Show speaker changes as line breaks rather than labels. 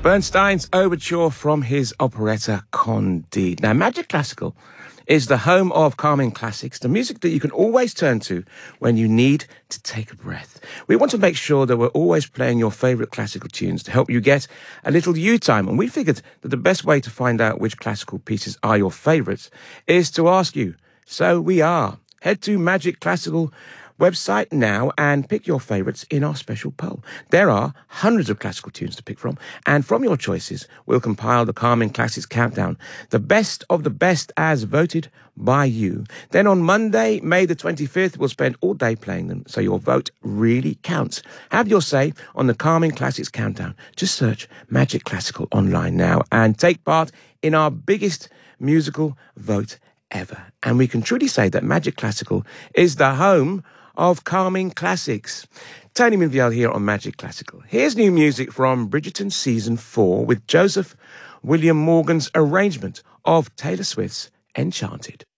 Bernstein's overture from his operetta Candide. Now, Magic Classical is the home of calming classics, the music that you can always turn to when you need to take a breath. We want to make sure that we're always playing your favourite classical tunes to help you get a little you time. And we figured that the best way to find out which classical pieces are your favourites is to ask you. So we are. Head to Magic Classical website now and pick your favourites in our special poll. There are hundreds of classical tunes to pick from, and from your choices, we'll compile the Calming Classics Countdown, the best of the best as voted by you. Then on Monday, May the 25th, we'll spend all day playing them, so your vote really counts. Have your say on the Calming Classics Countdown. Just search Magic Classical online now and take part in our biggest musical vote ever. And we can truly say that Magic Classical is the home of calming classics. Tony Minviel here on Magic Classical. Here's new music from Bridgerton Season 4 with Joseph William Morgan's arrangement of Taylor Swift's Enchanted.